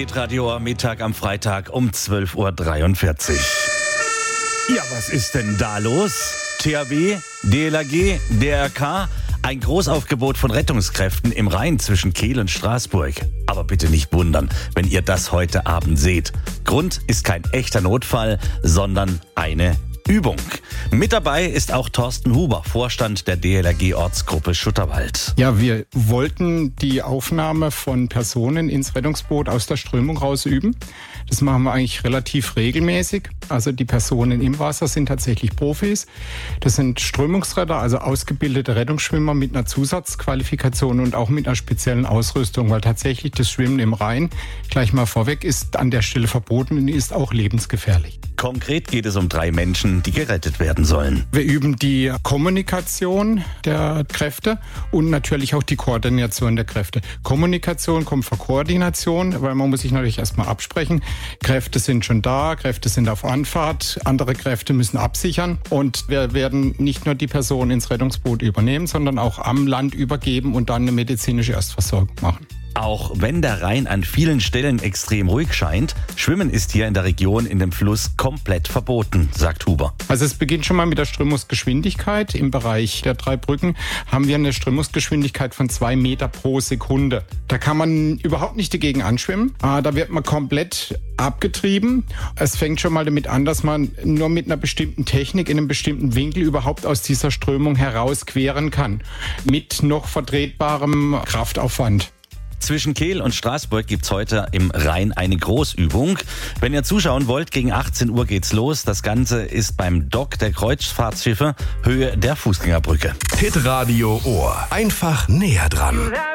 Hitradio am Mittag am Freitag um 12.43 Uhr. Ja, was ist denn da los? THW, DLRG, DRK, ein Großaufgebot von Rettungskräften im Rhein zwischen Kehl und Straßburg. Aber bitte nicht wundern, wenn ihr das heute Abend seht. Grund ist kein echter Notfall, sondern eine Übung. Mit dabei ist auch Thorsten Huber, Vorstand der DLRG-Ortsgruppe Schutterwald. Ja, wir wollten die Aufnahme von Personen ins Rettungsboot aus der Strömung raus üben. Das machen wir eigentlich relativ regelmäßig. Also die Personen im Wasser sind tatsächlich Profis. Das sind Strömungsretter, also ausgebildete Rettungsschwimmer mit einer Zusatzqualifikation und auch mit einer speziellen Ausrüstung, weil tatsächlich das Schwimmen im Rhein, gleich mal vorweg, ist an der Stelle verboten und ist auch lebensgefährlich. Konkret geht es um 3 Menschen, die gerettet werden sollen. Wir üben die Kommunikation der Kräfte und natürlich auch die Koordination der Kräfte. Kommunikation kommt vor Koordination, weil man muss sich natürlich erstmal absprechen. Kräfte sind schon da, Kräfte sind auf Anfahrt, andere Kräfte müssen absichern und wir werden nicht nur die Person ins Rettungsboot übernehmen, sondern auch am Land übergeben und dann eine medizinische Erstversorgung machen. Auch wenn der Rhein an vielen Stellen extrem ruhig scheint, Schwimmen ist hier in der Region in dem Fluss komplett verboten, sagt Huber. Also es beginnt schon mal mit der Strömungsgeschwindigkeit. Im Bereich der 3 Brücken haben wir eine Strömungsgeschwindigkeit von 2 Meter pro Sekunde. Da kann man überhaupt nicht dagegen anschwimmen. Da wird man komplett abgetrieben. Es fängt schon mal damit an, dass man nur mit einer bestimmten Technik in einem bestimmten Winkel überhaupt aus dieser Strömung heraus queren kann. Mit noch vertretbarem Kraftaufwand. Zwischen Kehl und Straßburg gibt's heute im Rhein eine Großübung. Wenn ihr zuschauen wollt, gegen 18 Uhr geht's los. Das Ganze ist beim Dock der Kreuzfahrtschiffe, Höhe der Fußgängerbrücke. Hitradio Ohr. Einfach näher dran.